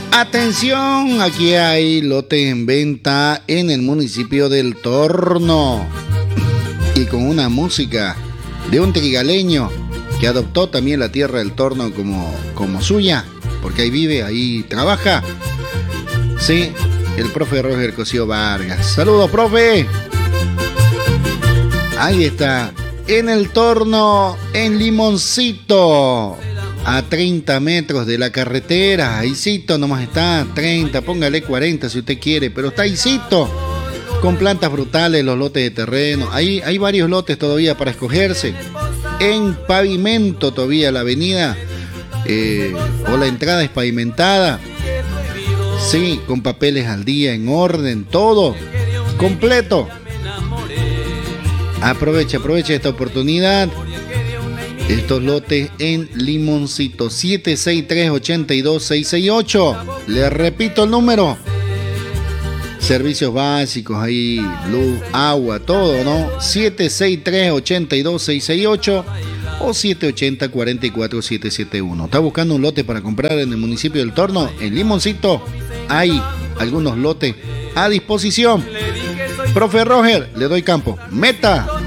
Atención, aquí hay lotes en venta en el municipio del Torno y con una música de un trigaleño que adoptó también la tierra del Torno como suya, porque ahí vive, ahí trabaja. Sí, el profe Roger Cosío Vargas. Saludos, profe. Ahí está, en el Torno, en Limoncito, a 30 metros de la carretera. Ahícito nomás está, 30, póngale 40 si usted quiere, pero está ahícito, con plantas frutales, los lotes de terreno. Ahí hay varios lotes todavía para escogerse. En pavimento todavía la avenida, o la entrada es pavimentada. Sí, con papeles al día, en orden, todo completo. Aprovecha esta oportunidad. Estos lotes en Limoncito, 763-82668. Le repito el número. Servicios básicos ahí, luz, agua, todo, ¿no? 763-82668 o 780-44771. ¿Está buscando un lote para comprar en el municipio del Torno? En Limoncito hay algunos lotes a disposición. Profe Roger, le doy campo. Meta.